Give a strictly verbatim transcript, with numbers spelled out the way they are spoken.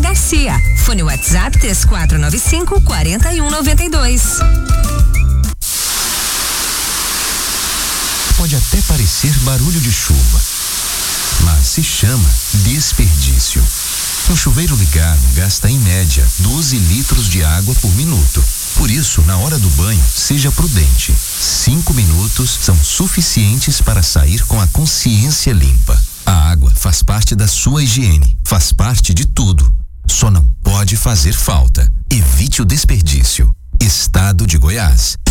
Garcia. Fone WhatsApp três quatro nove cinco, quatro um nove dois. Pode até parecer barulho de chuva, mas se chama desperdício. Um chuveiro ligado gasta em média doze litros de água por minuto. Por isso, na hora do banho, seja prudente. Cinco minutos são suficientes para sair com a consciência limpa. A água faz parte da sua higiene, faz parte de tudo. Só não pode fazer falta. Evite o desperdício. Estado de Goiás.